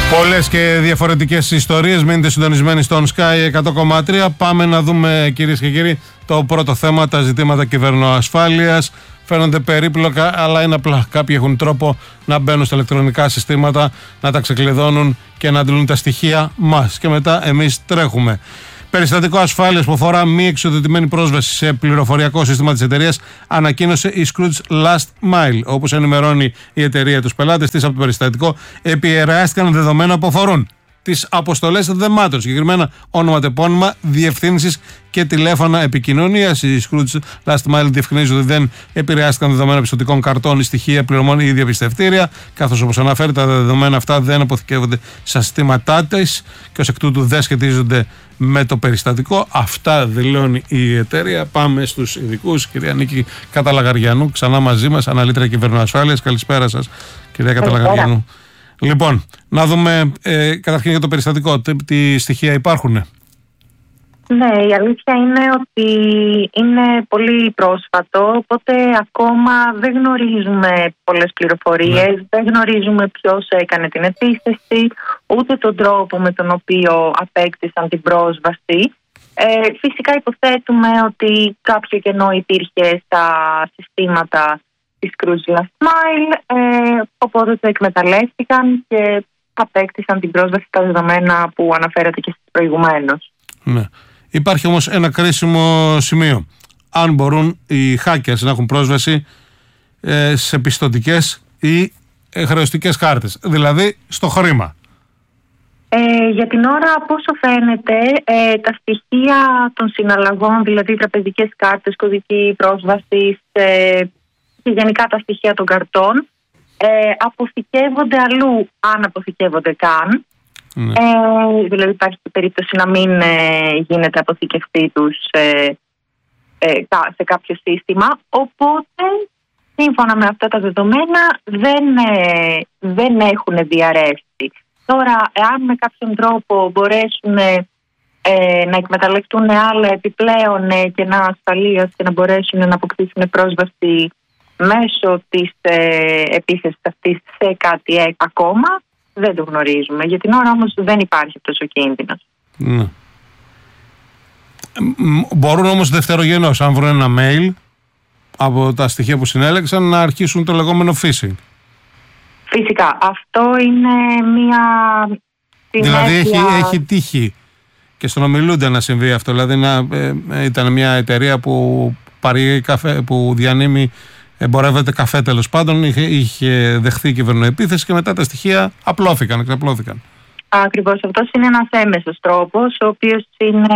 Πολλές και διαφορετικές ιστορίες. Μείνετε συντονισμένοι στον Sky 100,3. Πάμε να δούμε, κυρίες και κύριοι, το πρώτο θέμα, τα ζητήματα κυβερνοασφάλειας. Φαίνονται περίπλοκα, αλλά είναι απλά. Κάποιοι έχουν τρόπο να μπαίνουν στα ηλεκτρονικά συστήματα, να τα ξεκλειδώνουν και να αντλούν τα στοιχεία μας. Και μετά εμείς τρέχουμε. Περιστατικό ασφάλειας που αφορά μη εξοδοτημένη πρόσβαση σε πληροφοριακό σύστημα της εταιρείας ανακοίνωσε η Scrooge Last Mile. Όπως ενημερώνει η εταιρεία, τους πελάτες της από το περιστατικό επηρεάστηκαν δεδομένα που αφορούν τις αποστολές δεμάτων, συγκεκριμένα όνομα, τεπώνυμα, διευθύνσεις και τηλέφωνα επικοινωνίας. Οι Scrooge Last Mile διευκρινίζουν ότι δεν επηρεάστηκαν δεδομένα πιστωτικών καρτών, στοιχεία πληρωμών ή διαπιστευτήρια, καθώς όπως αναφέρει τα δεδομένα αυτά δεν αποθηκεύονται στα συστήματά της και ως εκ τούτου δεν σχετίζονται με το περιστατικό. Αυτά δηλώνει η εταιρεία. Πάμε στους ειδικούς. Κυρία Νίκη Καταλαγαριανού, ξανά μαζί μας, αναλύτρια κυβερνοασφάλειας. Καλησπέρα σας, κυρία Καταλαγαριανού. Λοιπόν, να δούμε καταρχήν για το περιστατικό. Τι στοιχεία υπάρχουν? Ναι, η αλήθεια είναι ότι είναι πολύ πρόσφατο, οπότε ακόμα δεν γνωρίζουμε πολλές πληροφορίες, δεν γνωρίζουμε ποιος έκανε την επίθεση, ούτε τον τρόπο με τον οποίο απέκτησαν την πρόσβαση. Φυσικά υποθέτουμε ότι κάποιο κενό υπήρχε στα συστήματα της Scrooge Last Mile, οπότε το εκμεταλλεύτηκαν και απέκτησαν την πρόσβαση στα δεδομένα που αναφέρατε και προηγουμένως. Ναι. Υπάρχει όμως ένα κρίσιμο σημείο. Αν μπορούν οι hackers να έχουν πρόσβαση σε πιστωτικές ή χρεωστικές κάρτες, δηλαδή στο χρήμα. Για την ώρα, από όσο φαίνεται, τα στοιχεία των συναλλαγών, δηλαδή τραπεζικές κάρτες, κωδική πρόσβαση και γενικά τα στοιχεία των καρτών, αποθηκεύονται αλλού, αν αποθηκεύονται καν. Ναι. Δηλαδή υπάρχει περίπτωση να μην γίνεται αποθηκευτή τους σε κάποιο σύστημα, οπότε σύμφωνα με αυτά τα δεδομένα δεν έχουν διαρρεύσει. Τώρα, εάν με κάποιον τρόπο μπορέσουν να εκμεταλλευτούν άλλα επιπλέον κενά ασφαλείας και να μπορέσουν να αποκτήσουν πρόσβαση μέσω της επίθεσης αυτής σε κάτι ακόμα, δεν το γνωρίζουμε. Για την ώρα όμως δεν υπάρχει αυτός ο κίνδυνος. Ναι. Μπορούν όμως δευτερογενώς, αν βρουν ένα mail από τα στοιχεία που συνέλεξαν, να αρχίσουν το λεγόμενο phishing. Φυσικά. Αυτό είναι μια... Δηλαδή έχει τύχει και στον ομιλούνται να συμβεί αυτό. Δηλαδή ήταν μια εταιρεία που που διανύμει, εμπορεύεται καφέ, τέλος πάντων, είχε δεχθεί κυβερνοεπίθεση και μετά τα στοιχεία εξαπλώθηκαν. Ακριβώς. Αυτός είναι ένας έμεσος τρόπος, ο οποίος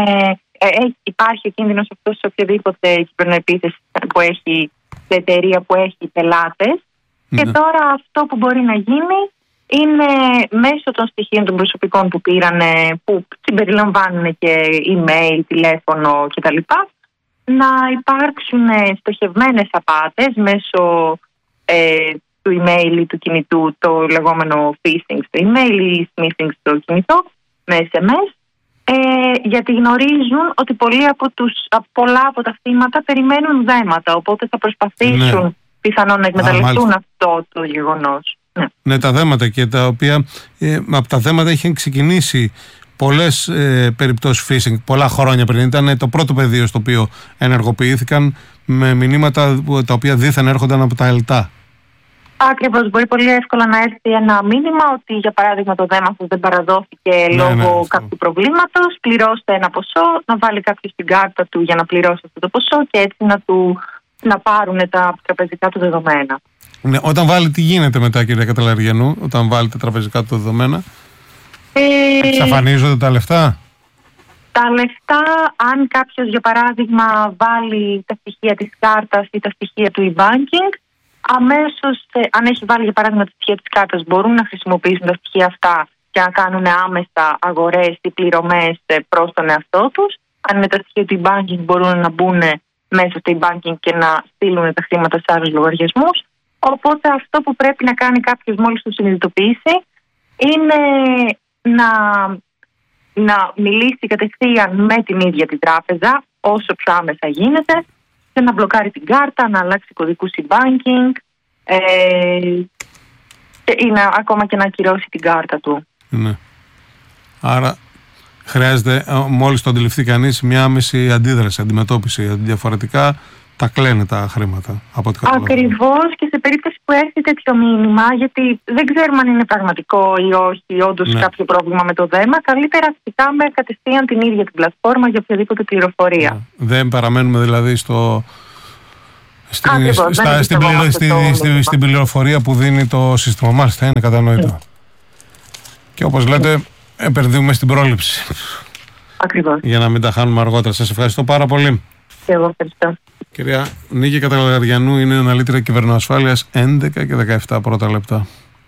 υπάρχει ο κίνδυνος αυτός σε οποιαδήποτε κυβερνοεπίθεση που έχει σε εταιρεία που έχει πελάτες. Ναι. Και τώρα αυτό που μπορεί να γίνει είναι μέσω των στοιχείων των προσωπικών που πήρανε, που συμπεριλαμβάνουν και email, τηλέφωνο κτλ., να υπάρξουν στοχευμένες απάτες μέσω του email ή του κινητού, το λεγόμενο phishing στο email ή smishing στο κινητό, με SMS, γιατί γνωρίζουν ότι πολλά από τα θύματα περιμένουν δέματα, οπότε θα προσπαθήσουν πιθανόν να εκμεταλλευτούν αυτό το γεγονός. Ναι, τα δέματα, και τα οποία από τα δέματα είχαν ξεκινήσει πολλές περιπτώσεις phishing πολλά χρόνια πριν. Ήταν το πρώτο πεδίο στο οποίο ενεργοποιήθηκαν με μηνύματα τα οποία δήθεν έρχονταν από τα ΕΛΤΑ. Ακριβώς. Μπορεί πολύ εύκολα να έρθει ένα μήνυμα ότι, για παράδειγμα, το δέμα σας δεν παραδόθηκε λόγω κάποιου προβλήματος. Πληρώστε ένα ποσό, να βάλει κάποιος την κάρτα του για να πληρώσει αυτό το ποσό και έτσι να πάρουν τα τραπεζικά του δεδομένα. Ναι, όταν βάλει, τι γίνεται μετά, κυρία Καταλαριανού, όταν βάλετε τραπεζικά του δεδομένα? Εξαφανίζονται τα λεφτά? Τα λεφτά, αν κάποιος, για παράδειγμα, βάλει τα στοιχεία της κάρτας ή τα στοιχεία του e-banking, αμέσως, αν έχει βάλει, για παράδειγμα, τα στοιχεία της κάρτας, μπορούν να χρησιμοποιήσουν τα στοιχεία αυτά και να κάνουν άμεσα αγορές ή πληρωμές προς τον εαυτό τους. Αν είναι τα στοιχεία του e-banking, μπορούν να μπουν μέσα στο e-banking και να στείλουν τα χρήματα σε άλλους λογαριασμούς. Οπότε αυτό που πρέπει να κάνει κάποιος μόλις το συνειδητοποιήσει είναι να μιλήσει κατευθείαν με την ίδια την τράπεζα όσο πιο άμεσα γίνεται και να μπλοκάρει την κάρτα, να αλλάξει κωδικούς e-banking ή ακόμα και να ακυρώσει την κάρτα του. Ναι. Άρα χρειάζεται, μόλις το αντιληφθεί κανείς, μια άμεση αντίδραση, αντιμετώπιση. Διαφορετικά τα κλαίνε τα χρήματα. Ακριβώς, και σε περίπτωση που έρθει τέτοιο μήνυμα, γιατί δεν ξέρουμε αν είναι πραγματικό ή όχι, όντως κάποιο πρόβλημα με το δέμα, καλύτερα ζητάμε κατευθείαν την ίδια την πλατφόρμα για οποιαδήποτε πληροφορία. Ναι. Δεν παραμένουμε δηλαδή στην πληροφορία που δίνει το σύστημα. Μάλιστα, είναι κατανοητό. Και όπως λέτε, επενδύουμε στην πρόληψη. Ακριβώς. Για να μην τα χάνουμε αργότερα. Σας ευχαριστώ πάρα πολύ. Και εγώ ευχαριστώ. Κυρία Νίκη Καταλαγαριανού, είναι αναλύτρια κυβερνοασφάλειας. 11 και 17 πρώτα λεπτά.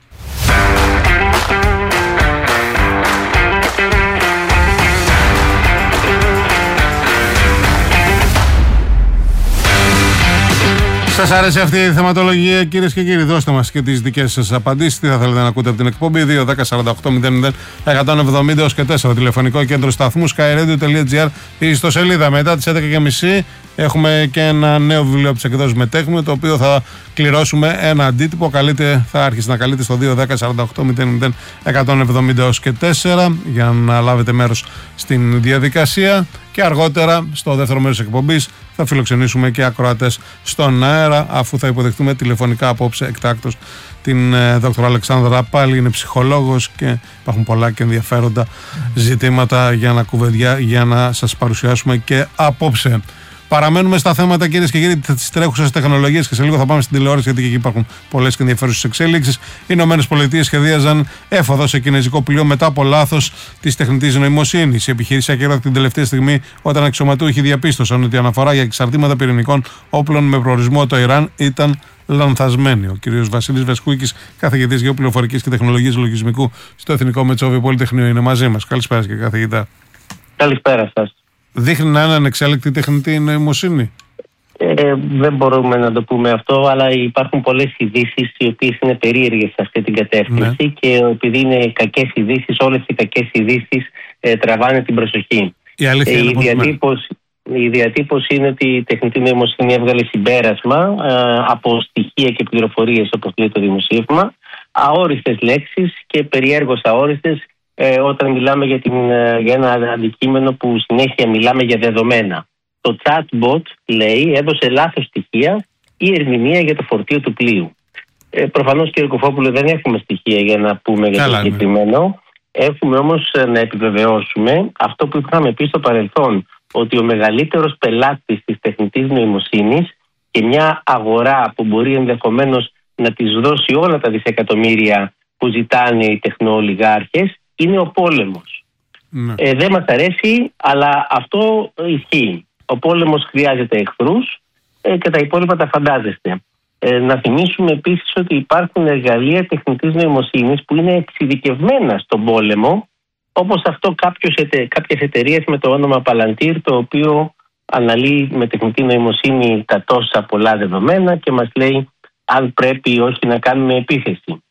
Σας άρεσε αυτή η θεματολογία, κυρίες και κύριοι? Δώστε μας και τις δικές σας απαντήσεις. Τι θα θέλετε να ακούτε από την εκπομπή? 2-10-48-00-170 και 4. Τηλεφωνικό κέντρο σταθμού skyradio.gr. Η ιστοσελίδα. Μετά τις 11.30 έχουμε και ένα νέο βιβλίο από τις εκδόσεις Μετέχμιο, το οποίο θα κληρώσουμε ένα αντίτυπο. Θα άρχισε να καλείτε στο 2-10-48-00-170 και 4 για να λάβετε μέρος στην διαδικασία. Και αργότερα, στο δεύτερο μέρος της εκπομπής, θα φιλοξενήσουμε και ακροατές στον αέρα, αφού θα υποδεχτούμε τηλεφωνικά απόψε εκτάκτως την Δ. Αλεξάνδρα Πάλι. Είναι ψυχολόγος και υπάρχουν πολλά και ενδιαφέροντα ζητήματα για να σας παρουσιάσουμε και απόψε. Παραμένουμε στα θέματα, κυρίες και κύριοι, της τρέχουσας τεχνολογίας, και σε λίγο θα πάμε στην τηλεόραση, γιατί και εκεί υπάρχουν πολλές και ενδιαφέρουσες εξέλιξεις. Οι ΗΠΑ σχεδίαζαν έφοδο σε κινέζικο πλοίο μετά από λάθος της τεχνητής νοημοσύνης. Η επιχείρηση ακυρώθηκε την τελευταία στιγμή, όταν αξιωματούχοι διαπίστωσαν ότι η αναφορά για εξαρτήματα πυρηνικών όπλων με προορισμό το Ιράν ήταν λανθασμένη. Ο κ. Βασίλης Βεσκούκης, καθηγητής γεωπληροφορικής και τεχνολογίας λογισμικού στο Εθνικό Μετσόβιο Πολυτεχνείο, είναι μαζί μας. Καλησπέρα, και καθηγητά. Καλησπέρα σας. Δείχνει να είναι ανεξέλεκτη τεχνητή νοημοσύνη? Δεν μπορούμε να το πούμε αυτό, αλλά υπάρχουν πολλές ειδήσεις οι οποίες είναι περίεργες σε αυτή την κατεύθυνση, και επειδή είναι κακές ειδήσεις, όλες οι κακές ειδήσεις τραβάνε την προσοχή. Η διατύπωση είναι ότι η τεχνητή νοημοσύνη έβγαλε συμπέρασμα από στοιχεία και πληροφορίες, όπως λέει το δημοσίευμα, αόριστες λέξεις και περιέργως αόριστες, όταν μιλάμε για ένα αντικείμενο που συνέχεια μιλάμε για δεδομένα. Το chatbot, λέει, έδωσε λάθος στοιχεία ή ερμηνεία για το φορτίο του πλοίου. Προφανώς, κύριε Κοφόπουλο, δεν έχουμε στοιχεία για να πούμε για το συγκεκριμένο. Έχουμε όμως να επιβεβαιώσουμε αυτό που είχαμε πει στο παρελθόν, ότι ο μεγαλύτερος πελάτης της τεχνητής νοημοσύνης και μια αγορά που μπορεί ενδεχομένως να της δώσει όλα τα δισεκατομμύρια που ζητάνε οι τεχνοολιγάρχες είναι ο πόλεμος. Δεν μας αρέσει, αλλά αυτό ισχύει. Ο πόλεμος χρειάζεται εχθρούς και τα υπόλοιπα τα φαντάζεστε. Να θυμίσουμε επίσης ότι υπάρχουν εργαλεία τεχνητής νοημοσύνης που είναι εξειδικευμένα στον πόλεμο, όπως αυτό κάποιες εταιρείες με το όνομα Palantir, το οποίο αναλύει με τεχνητή νοημοσύνη τα τόσα πολλά δεδομένα και μας λέει αν πρέπει ή όχι να κάνουμε επίθεση.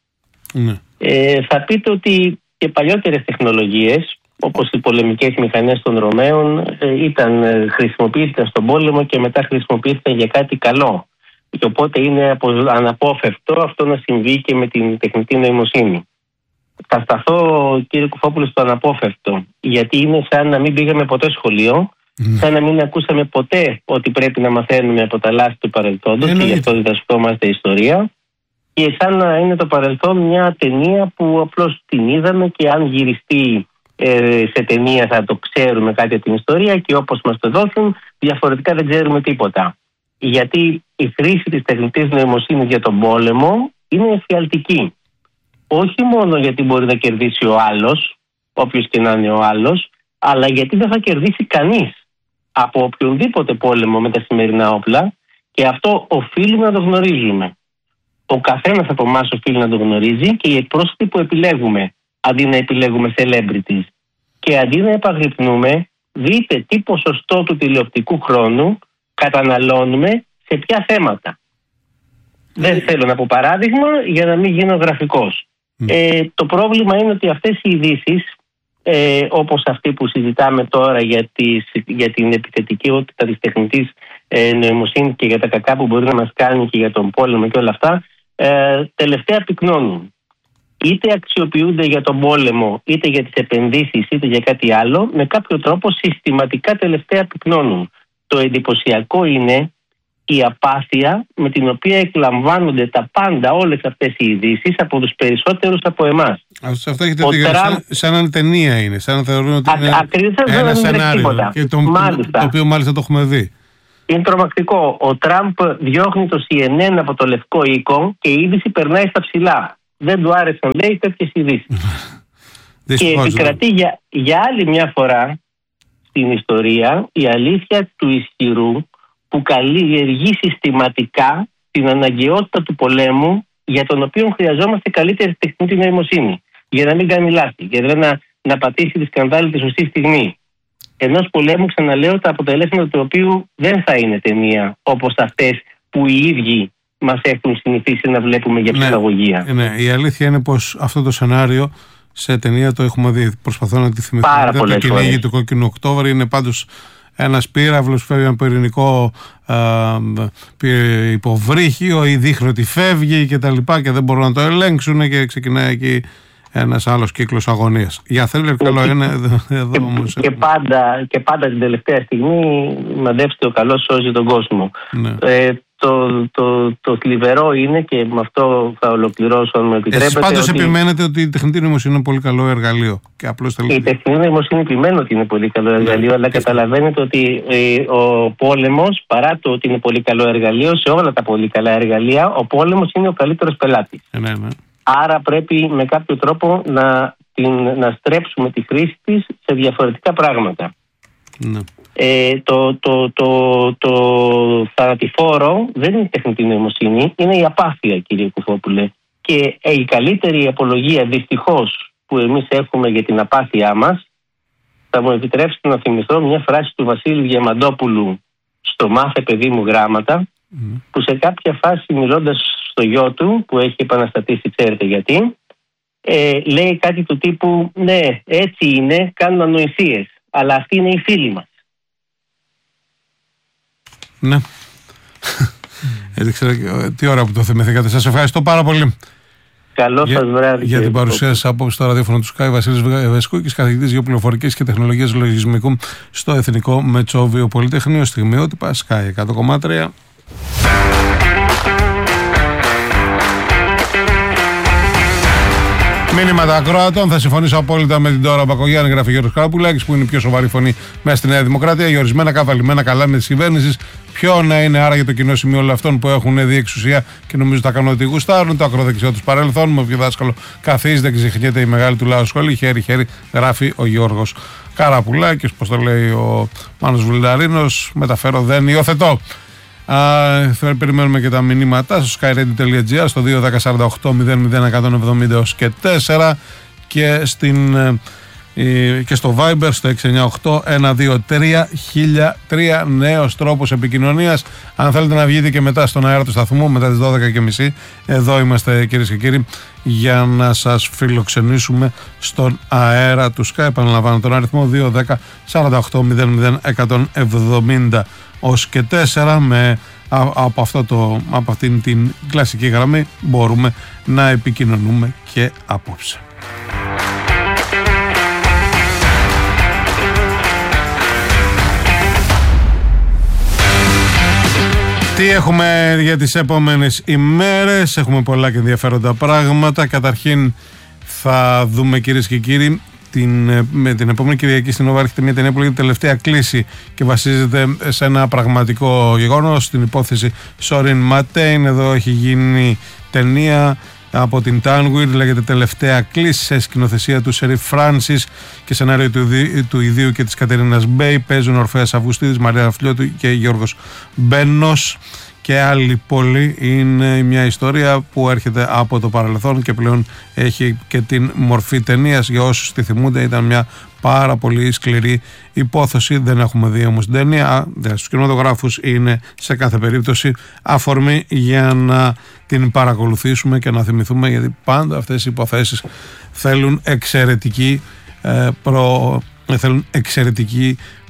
Θα πείτε ότι και παλιότερες τεχνολογίες, όπως οι πολεμικές μηχανές των Ρωμαίων, χρησιμοποιήθηκαν στον πόλεμο και μετά χρησιμοποιήθηκαν για κάτι καλό. Και οπότε είναι αναπόφευκτο αυτό να συμβεί και με την τεχνητή νοημοσύνη. Θα σταθώ, κύριε Κουφόπουλο, στο αναπόφευκτο, γιατί είναι σαν να μην πήγαμε ποτέ σχολείο, σαν να μην ακούσαμε ποτέ ότι πρέπει να μαθαίνουμε από τα λάθη του παρελθόντος και γι' αυτό διδασκόμαστε ιστορία, και σαν να είναι το παρελθόν μια ταινία που απλώς την είδαμε και αν γυριστεί σε ταινία θα το ξέρουμε κάτι από την ιστορία, και όπως μας το δώσουν διαφορετικά δεν ξέρουμε τίποτα. Γιατί η χρήση της τεχνητής νοημοσύνης για τον πόλεμο είναι εφιαλτική. Όχι μόνο γιατί μπορεί να κερδίσει ο άλλος, όποιος και να είναι ο άλλος, αλλά γιατί δεν θα κερδίσει κανείς από οποιονδήποτε πόλεμο με τα σημερινά όπλα, και αυτό οφείλουμε να το γνωρίζουμε. Ο καθένας από εμάς οφείλει να το γνωρίζει, και οι εκπρόσωποι που επιλέγουμε, αντί να επιλέγουμε celebrities και αντί να επαγρυπνούμε, δείτε τι ποσοστό του τηλεοπτικού χρόνου καταναλώνουμε σε ποια θέματα. Δεν θέλω να πω παράδειγμα για να μην γίνω γραφικός. Το πρόβλημα είναι ότι αυτές οι ειδήσεις, όπως αυτή που συζητάμε τώρα για την επιθετικότητα της τεχνητής νοημοσύνης και για τα κακά που μπορεί να μας κάνει και για τον πόλεμο και όλα αυτά, τελευταία πυκνώνουν. είτε αξιοποιούνται για τον πόλεμο, είτε για τις επενδύσεις, είτε για κάτι άλλο, με κάποιο τρόπο συστηματικά τελευταία πυκνώνουν. Το εντυπωσιακό είναι η απάθεια με την οποία εκλαμβάνονται τα πάντα, όλες αυτές οι ειδήσεις από τους περισσότερους από εμάς. Αυτό έχετε δει, σαν ταινία είναι, σαν να θεωρούν ότι είναι ένα σενάριο, και το οποίο μάλιστα το έχουμε δει. Είναι τρομακτικό. Ο Τραμπ διώχνει το CNN από το Λευκό Οίκο και η είδηση περνάει στα ψηλά. Δεν του άρεσαν, λέει, τέτοιες ειδήσεις. Και επικρατεί για άλλη μια φορά στην ιστορία η αλήθεια του ισχυρού, που καλλιεργεί συστηματικά την αναγκαιότητα του πολέμου, για τον οποίο χρειαζόμαστε καλύτερη τεχνητή νοημοσύνη, για να μην κάνει λάθη, για να πατήσει τη σκανδάλη τη σωστή στιγμή. Ενός πολέμου, ξαναλέω, τα αποτελέσματα του οποίου δεν θα είναι ταινία όπως αυτές που οι ίδιοι μας έχουν συνηθίσει να βλέπουμε για ψυχαγωγία. Ναι, η αλήθεια είναι πως αυτό το σενάριο σε ταινία το έχουμε δει. Προσπαθώ να τη θυμηθώ. Το κυνήγι του Κόκκινου Οκτώβρη είναι πάντως ένας πύραυλος που φεύγει από πυρηνικό υποβρύχιο ή δείχνει ότι φεύγει και τα λοιπά και δεν μπορούν να το ελέγξουν και ξεκινάει εκεί ένας άλλος κύκλος αγωνίας. Για Θρίλερ καλό είναι εδώ όμως. Και πάντα την τελευταία στιγμή μαντέψτε ο καλός σώζει τον κόσμο. Ναι. Το θλιβερό είναι, και με αυτό θα ολοκληρώσω αν με επιτρέπετε. Εσείς πάντως επιμένετε ότι η τεχνητή νοημοσύνη είναι πολύ καλό εργαλείο. Και απλώς η τεχνητή νοημοσύνη επιμένω ότι είναι πολύ καλό εργαλείο, αλλά καταλαβαίνετε ότι ο πόλεμος, παρά το ότι είναι πολύ καλό εργαλείο, σε όλα τα πολύ καλά εργαλεία, ο πόλεμος είναι ο καλύτερος πελάτης. Ναι. Άρα πρέπει με κάποιο τρόπο να στρέψουμε τη χρήση της σε διαφορετικά πράγματα. Ναι. Το θανατηφόρο δεν είναι η τεχνητή νοημοσύνη, είναι η απάθεια, κύριε Κουφόπουλε. Και η καλύτερη απολογία, δυστυχώς, που εμείς έχουμε για την απάθειά μας, θα μου επιτρέψετε να θυμηθώ μια φράση του Βασίλη Διαμαντόπουλου στο «Μάθε παιδί μου γράμματα», που σε κάποια φάση, μιλώντας στο γιο του, που έχει επαναστατήσει, ξέρετε γιατί, λέει κάτι του τύπου «Ναι, έτσι είναι, κάνουν ανοησίες, αλλά αυτοί είναι οι φίλοι μας». Ναι. Έδειξε τι ώρα που το θυμηθήκατε. Σας ευχαριστώ πάρα πολύ. Καλό σας βράδυ. Για την παρουσία σας απόψε στο ραδιόφωνο του Sky, Βασίλης Βεσκούκης, καθηγητής Γεωπληροφορικής και Τεχνολογίας Λογισμικού στο Εθνικό Μετσόβιο Πολυτεχνείο. Στιγμιότυπα Sky 100,3. Μήνυματα ακροατών. Θα συμφωνήσω απόλυτα με την Τώρα Μπακογιάννη, γράφει Γιώργος Καραπουλάκης, που είναι η πιο σοβαρή φωνή μέσα στη Νέα Δημοκρατία. Για ορισμένα καβαλημένα καλά με τη κυβέρνηση. Ποιο να είναι άραγε το κοινό σημείο όλων αυτών που έχουν δει εξουσία και νομίζω τα κάνουν ότι γουστάρουν. Το ακροδεξιό του παρελθόν. Με όποιο δάσκαλο καθίσει, δεν ξεχνιέται η μεγάλη του λαού σχολή. Χέρι-χέρι, γράφει ο Γιώργος Καραπουλάκης. Πώς το λέει ο Μάνος Βουλγαρίνος, μεταφέρω, δεν υιοθετώ. Περιμένουμε και τα μηνύματά στο skyradio.gr στο 2.1048.00170 και 4 και στο Viber στο 698-123-1003. Νέος τρόπος επικοινωνίας. Αν θέλετε να βγείτε και μετά στον αέρα του σταθμού μετά τις 12.30, εδώ είμαστε, κυρίες και κύριοι, για να σας φιλοξενήσουμε στον αέρα του Sky. Επαναλαμβάνω τον αριθμό 2.1048.00170 ως και 4. Από αυτήν την κλασική γραμμή μπορούμε να επικοινωνούμε και απόψε. Τι έχουμε για τις επόμενες ημέρες? Έχουμε πολλά και ενδιαφέροντα πράγματα. Καταρχήν θα δούμε, κυρίες και κύριοι, με την επόμενη Κυριακή στην Νόβα έρχεται μια ταινία που λέγεται «Τελευταία κλίση» και βασίζεται σε ένα πραγματικό γεγονός, στην υπόθεση Σόριν Ματέιν. Εδώ έχει γίνει ταινία από την Τάνγουιρ, λέγεται «Τελευταία κλίση», σε σκηνοθεσία του Σερίφ Φράνσις και σενάριο του Ιδίου και της Κατερίνας Μπέι. Παίζουν Ορφέας Αυγουστίδης, Μαρία Αφιλιώτου και Γιώργος Μπένος και άλλοι πολλοί. Είναι μια ιστορία που έρχεται από το παρελθόν και πλέον έχει και την μορφή ταινίας. Για όσους τη θυμούνται, ήταν μια πάρα πολύ σκληρή υπόθεση. Δεν έχουμε δει όμως την ταινία. Στους κινηματογράφους είναι σε κάθε περίπτωση αφορμή για να την παρακολουθήσουμε και να θυμηθούμε, γιατί πάντα αυτές οι υποθέσεις θέλουν εξαιρετική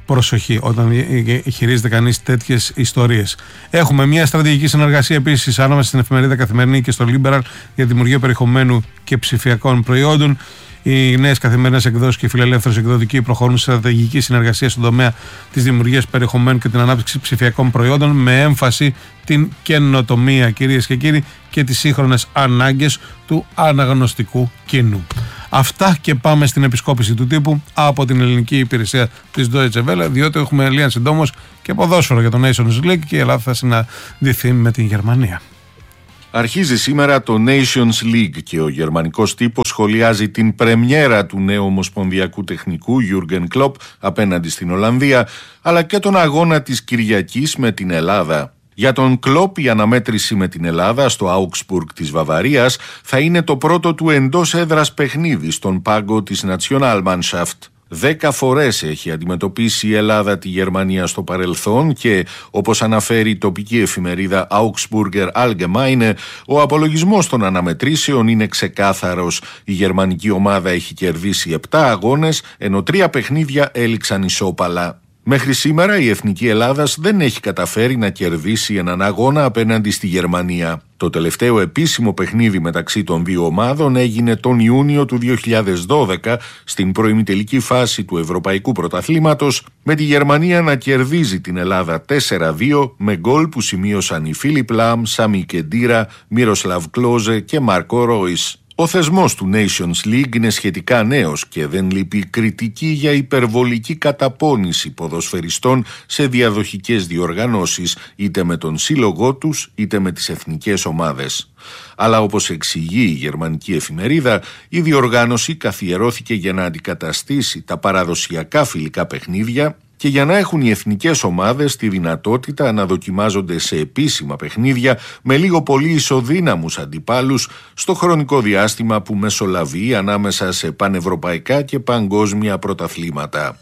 προσοχή όταν χειρίζεται κανείς τέτοιες ιστορίες. Έχουμε μια στρατηγική συνεργασία επίσης ανάμεσα στην εφημερίδα Καθημερινή και στο Liberal για τη δημιουργία περιεχομένου και ψηφιακών προϊόντων. Οι νέες καθημερινές εκδόσεις και οι φιλελεύθεροι εκδοτικοί προχωρούν σε στρατηγική συνεργασία στον τομέα της δημιουργίας περιεχομένου και την ανάπτυξη ψηφιακών προϊόντων με έμφαση την καινοτομία, κυρίες και κύριοι, και τις σύγχρονες ανάγκες του αναγνωστικού κοινού. Αυτά και πάμε στην επισκόπηση του τύπου από την ελληνική υπηρεσία της Deutsche Welle, διότι έχουμε λίγαν συντόμως και ποδόσφαιρο για το Nations League και η Ελλάδα θα συναντηθεί με την Γερμανία. Αρχίζει σήμερα το Nations League και ο γερμανικός τύπος σχολιάζει την πρεμιέρα του νέου ομοσπονδιακού τεχνικού Jürgen Klopp απέναντι στην Ολλανδία, αλλά και τον αγώνα της Κυριακής με την Ελλάδα. Για τον Klopp η αναμέτρηση με την Ελλάδα στο Augsburg της Βαβαρίας θα είναι το πρώτο του εντός έδρας παιχνίδι στον πάγκο της Nationalmannschaft. 10 φορές έχει αντιμετωπίσει η Ελλάδα τη Γερμανία στο παρελθόν και, όπως αναφέρει η τοπική εφημερίδα Augsburger Allgemeine, ο απολογισμός των αναμετρήσεων είναι ξεκάθαρος. Η γερμανική ομάδα έχει κερδίσει 7 αγώνες, ενώ 3 παιχνίδια έληξαν ισόπαλα. Μέχρι σήμερα η Εθνική Ελλάδας δεν έχει καταφέρει να κερδίσει έναν αγώνα απέναντι στη Γερμανία. Το τελευταίο επίσημο παιχνίδι μεταξύ των δύο ομάδων έγινε τον Ιούνιο του 2012 στην προημιτελική φάση του Ευρωπαϊκού Πρωταθλήματος, με τη Γερμανία να κερδίζει την Ελλάδα 4-2 με γκολ που σημείωσαν οι Φίλιπ Λαμ, Σάμι Κεντήρα, Μίροσλαβ Κλόζε και Μάρκο Ρόις. Ο θεσμός του Nations League είναι σχετικά νέος και δεν λείπει κριτική για υπερβολική καταπώνηση ποδοσφαιριστών σε διαδοχικές διοργανώσεις, είτε με τον σύλλογό τους είτε με τις εθνικές ομάδες. Αλλά όπως εξηγεί η γερμανική εφημερίδα, η διοργάνωση καθιερώθηκε για να αντικαταστήσει τα παραδοσιακά φιλικά παιχνίδια και για να έχουν οι εθνικές ομάδες τη δυνατότητα να δοκιμάζονται σε επίσημα παιχνίδια με λίγο πολύ ισοδύναμους αντιπάλους στο χρονικό διάστημα που μεσολαβεί ανάμεσα σε πανευρωπαϊκά και παγκόσμια πρωταθλήματα.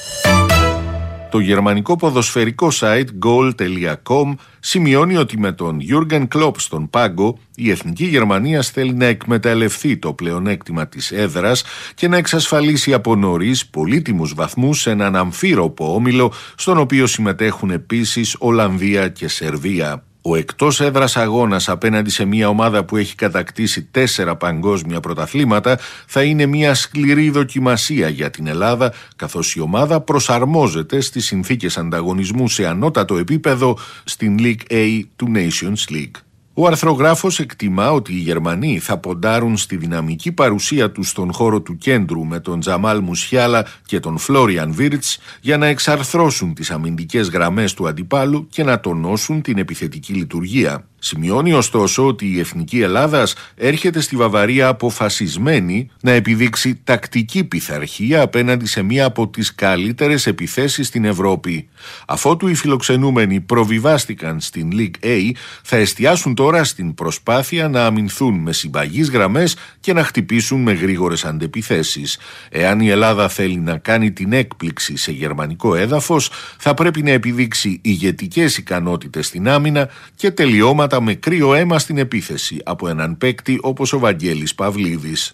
Το γερμανικό ποδοσφαιρικό site goal.com σημειώνει ότι με τον Jürgen Klopp στον πάγκο η Εθνική Γερμανία θέλει να εκμεταλλευτεί το πλεονέκτημα της έδρας και να εξασφαλίσει από νωρίς πολύτιμους βαθμούς σε έναν αμφίροπο όμιλο στον οποίο συμμετέχουν επίσης Ολλανδία και Σερβία. Ο εκτός έδρας αγώνας απέναντι σε μια ομάδα που έχει κατακτήσει 4 παγκόσμια πρωταθλήματα θα είναι μια σκληρή δοκιμασία για την Ελλάδα, καθώς η ομάδα προσαρμόζεται στις συνθήκες ανταγωνισμού σε ανώτατο επίπεδο στην League A του Nations League. Ο αρθρογράφος εκτιμά ότι οι Γερμανοί θα ποντάρουν στη δυναμική παρουσία τους στον χώρο του κέντρου με τον Τζαμάλ Μουσιάλα και τον Φλόριαν Βίρτς για να εξαρθρώσουν τις αμυντικές γραμμές του αντιπάλου και να τονώσουν την επιθετική λειτουργία. Σημειώνει ωστόσο ότι η Εθνική Ελλάδας έρχεται στη Βαβαρία αποφασισμένη να επιδείξει τακτική πειθαρχία απέναντι σε μία από τις καλύτερες επιθέσεις στην Ευρώπη. Αφότου οι φιλοξενούμενοι προβιβάστηκαν στην League A, θα εστιάσουν τώρα στην προσπάθεια να αμυνθούν με συμπαγείς γραμμές και να χτυπήσουν με γρήγορες αντεπιθέσεις. Εάν η Ελλάδα θέλει να κάνει την έκπληξη σε γερμανικό έδαφος, θα πρέπει να επιδείξει ηγετικές ικανότητες στην άμυνα και τελειώματα με κρύο αίμα στην επίθεση από έναν παίκτη όπως ο Βαγγέλης Παυλίδης.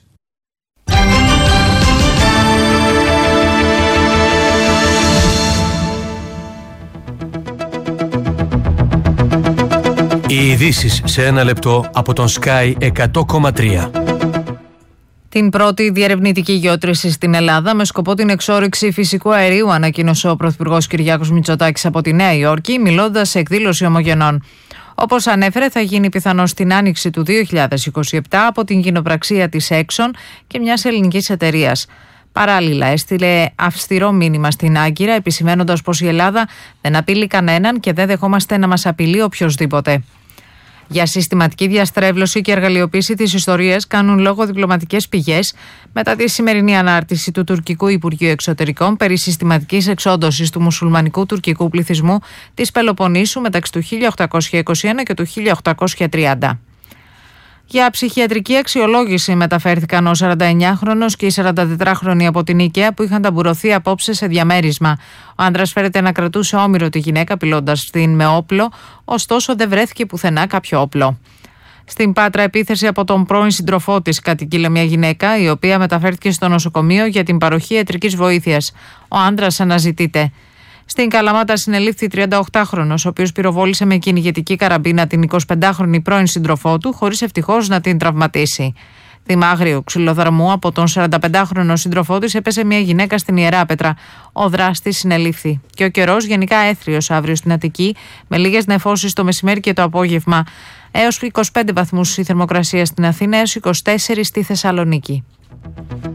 Οι ειδήσεις σε ένα λεπτό από τον Sky 100,3. Την πρώτη διερευνητική γεώτρηση στην Ελλάδα με σκοπό την εξόρυξη φυσικού αερίου ανακοίνωσε ο Πρωθυπουργός Κυριάκος Μητσοτάκης από τη Νέα Υόρκη, μιλώντας σε εκδήλωση ομογενών. Όπως ανέφερε, θα γίνει πιθανώς στην άνοιξη του 2027 από την κοινοπραξία της Exxon και μιας ελληνικής εταιρείας. Παράλληλα, έστειλε αυστηρό μήνυμα στην Άγκυρα, επισημαίνοντας πως η Ελλάδα δεν απειλεί κανέναν και δεν δεχόμαστε να μας απειλεί οποιοσδήποτε. Για συστηματική διαστρέβλωση και εργαλειοποίηση της ιστορίας κάνουν λόγο διπλωματικές πηγές μετά τη σημερινή ανάρτηση του τουρκικού Υπουργείου Εξωτερικών περί συστηματικής εξόντωσης του μουσουλμανικού τουρκικού πληθυσμού της Πελοποννήσου μεταξύ του 1821 και του 1830. Για ψυχιατρική αξιολόγηση μεταφέρθηκαν ο 49χρονος και η 44χρονη από την Ίκαια που είχαν ταμπουρωθεί απόψε σε διαμέρισμα. Ο άντρας φέρεται να κρατούσε όμηρο τη γυναίκα απειλώντας την με όπλο, ωστόσο δεν βρέθηκε πουθενά κάποιο όπλο. Στην Πάτρα, επίθεση από τον πρώην σύντροφό της κατηγγείλε μια γυναίκα η οποία μεταφέρθηκε στο νοσοκομείο για την παροχή ιατρικής βοήθειας. Ο άντρας αναζητείται. Στην Καλαμάτα συνελήφθη 38χρονος, ο οποίος πυροβόλησε με κυνηγετική καραμπίνα την 25χρονη πρώην σύντροφό του, χωρίς ευτυχώς να την τραυματίσει. Θυμάγριου ξυλοδαρμού από τον 45χρονο σύντροφό της έπεσε μια γυναίκα στην Ιεράπετρα. Ο δράστης συνελήφθη. Και ο καιρός γενικά έθριος αύριο στην Αττική, με λίγες νεφώσεις το μεσημέρι και το απόγευμα. Έως 25 βαθμούς η θερμοκρασία στην Αθήνα, έως 24 στη Θεσσαλονίκη.